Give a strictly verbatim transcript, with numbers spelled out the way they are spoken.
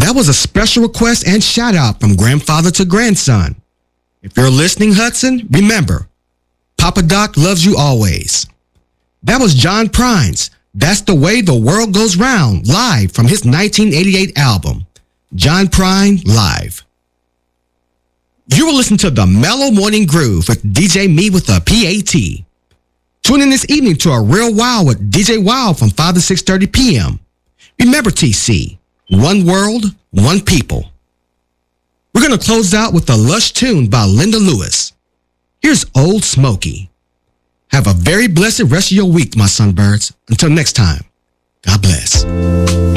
That was a special request and shout out from grandfather to grandson. If you're listening, Hudson, remember, Papa Doc loves you always. That was John Prine's That's the Way the World Goes Round, live from his nineteen eighty-eight album, John Prine Live. You will listen to the Mellow Morning Groove with D J Me with a P A T. Tune in this evening to A Real Wow with D J Wow from five to six thirty p.m. Remember, T C, one world, one people. We're going to close out with a lush tune by Linda Lewis. Here's Old Smoky. Have a very blessed rest of your week, my sunbirds. Until next time, God bless.